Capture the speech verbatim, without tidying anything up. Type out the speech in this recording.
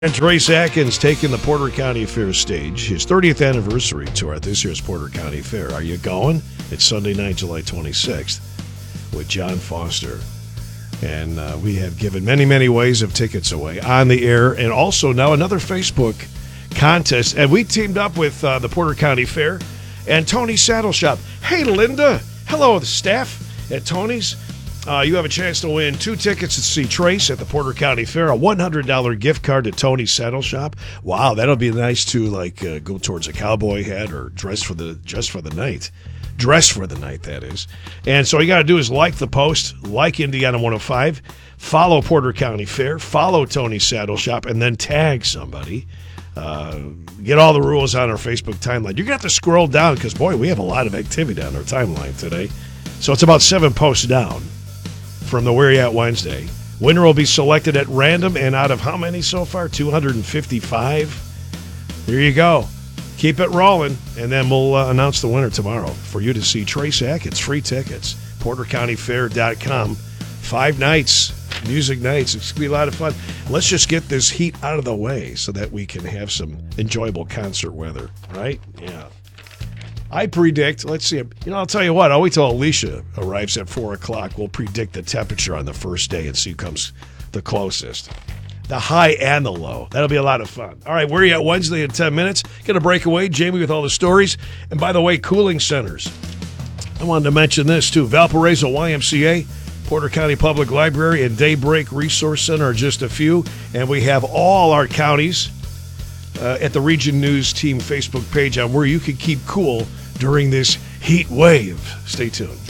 And Trace Atkins taking the Porter County Fair stage, his thirtieth anniversary tour at this year's Porter County Fair. Are you going? It's Sunday night, July twenty-sixth, with John Foster. And uh, we have given many, many ways of tickets away on the air, and also now another Facebook contest. And we teamed up with uh, the Porter County Fair and Tony's Saddle Shop. Hey, Linda. Hello, the staff at Tony's. Uh, you have a chance to win two tickets to see Trace at the Porter County Fair, a one hundred dollars gift card to Tony's Saddle Shop. Wow, that'll be nice to like uh, go towards a cowboy hat or dress for the just for the night. Dress for the night, that is. And so all you got to do is like the post, like Indiana one oh five, follow Porter County Fair, follow Tony's Saddle Shop, and then tag somebody. Uh, get all the rules on our Facebook timeline. You're going to have to scroll down because, boy, we have a lot of activity on our timeline today. So it's about seven posts down from the Where You At Wednesday. Winner will be selected at random, and out of how many so far? two hundred fifty-five. There you go. Keep it rolling, and then we'll uh, announce the winner tomorrow for you to see Trace Atkins. Free tickets. porter county fair dot com. Five nights, music nights. It's going to be a lot of fun. Let's just get this heat out of the way so that we can have some enjoyable concert weather, right? Yeah. I predict, let's see, you know, I'll tell you what, I'll wait till Alicia arrives at four o'clock. We'll predict the temperature on the first day and see who comes the closest. The high and the low. That'll be a lot of fun. All right, Where You At Wednesday in ten minutes. Going to break away, Jamie with all the stories. And by the way, cooling centers. I wanted to mention this too. Valparaiso Y M C A, Porter County Public Library, and Daybreak Resource Center are just a few. And we have all our counties uh, at the Region News Team Facebook page on where you can keep cool during this heat wave. Stay tuned.